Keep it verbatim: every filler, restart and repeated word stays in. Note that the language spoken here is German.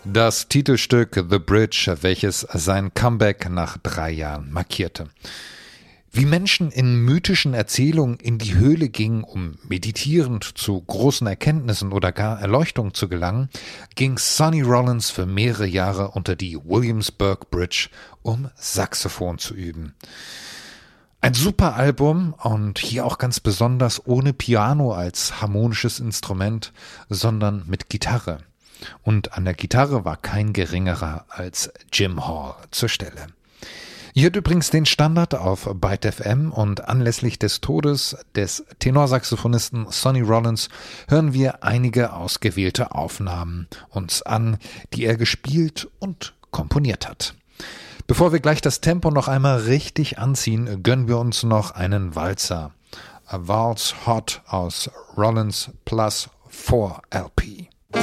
Das Titelstück The Bridge, welches sein Comeback nach drei Jahren markierte. Wie Menschen in mythischen Erzählungen in die Höhle gingen, um meditierend zu großen Erkenntnissen oder gar Erleuchtung zu gelangen, ging Sonny Rollins für mehrere Jahre unter die Williamsburg Bridge, um Saxophon zu üben. Ein super Album und hier auch ganz besonders ohne Piano als harmonisches Instrument, sondern mit Gitarre. Und an der Gitarre war kein geringerer als Jim Hall zur Stelle. Ihr hört übrigens den Standard auf Byte F M und anlässlich des Todes des Tenorsaxophonisten Sonny Rollins hören wir einige ausgewählte Aufnahmen uns an, die er gespielt und komponiert hat. Bevor wir gleich das Tempo noch einmal richtig anziehen, gönnen wir uns noch einen Walzer. A Waltz Hot aus Rollins Plus vier L P.